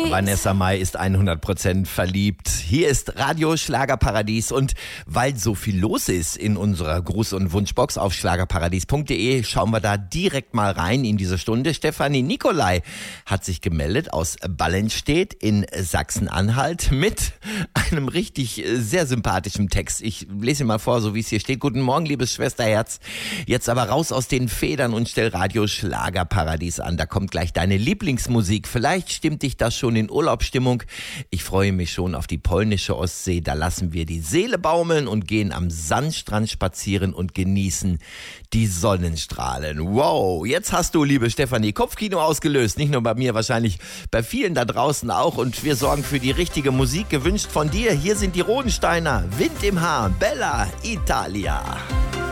Vanessa Mai ist 100% verliebt. Hier ist Radio Schlagerparadies und weil so viel los ist in unserer Gruß- und Wunschbox auf schlagerparadies.de, schauen wir da direkt mal rein in diese Stunde. Stefanie Nicolai hat sich gemeldet aus Ballenstedt in Sachsen-Anhalt mit einem richtig sehr sympathischen Text. Ich lese ihn mal vor, so wie es hier steht. Guten Morgen, liebes Schwesterherz. Jetzt aber raus aus den Federn und stell Radio Schlagerparadies an. Da kommt gleich deine Lieblingsmusik. Vielleicht stimmt dich das schon in Urlaubsstimmung. Ich freue mich schon auf die polnische Ostsee. Da lassen wir die Seele baumeln und gehen am Sandstrand spazieren und genießen die Sonnenstrahlen. Wow, jetzt hast du, liebe Stefanie, Kopfkino ausgelöst. Nicht nur bei mir, wahrscheinlich bei vielen da draußen auch. Und wir sorgen für die richtige Musik, gewünscht von dir. Hier sind die Rodensteiner, Wind im Haar, Bella Italia.